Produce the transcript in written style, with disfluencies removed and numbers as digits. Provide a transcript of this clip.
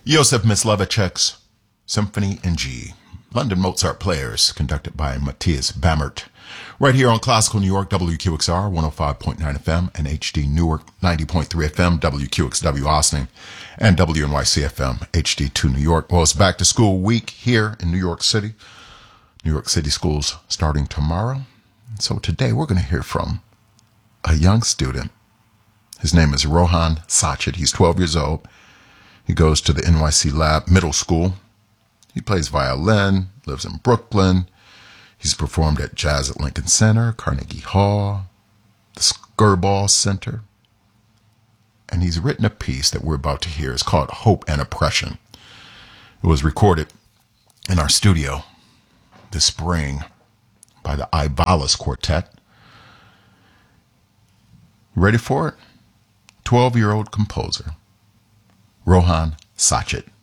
Josef Mysliveček's Symphony in G. London Mozart Players, conducted by Matthias Bammert. Right here on Classical New York, WQXR 105.9 FM and HD Newark 90.3 FM, WQXW Austin, and WNYC FM HD2 New York. Well, it's back to school week here in New York City. New York City schools starting tomorrow. So today we're going to hear from a young student. His name is Rohan Sachit. He's 12 years old. He goes to the NYC Lab Middle School. He plays violin, lives in Brooklyn. He's performed at Jazz at Lincoln Center, Carnegie Hall, the Skirball Center. And he's written a piece that we're about to hear. It's called Hope and Oppression. It was recorded in our studio this spring by the Ivalis Quartet. Ready for it? 12-year-old composer, Rohan Sachit.